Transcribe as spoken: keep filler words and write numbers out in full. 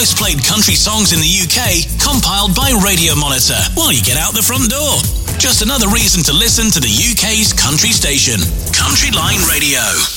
best played country songs in the U K, compiled by Radio Monitor while you get out the front door. Just another reason to listen to the U K's country station, Country Line Radio.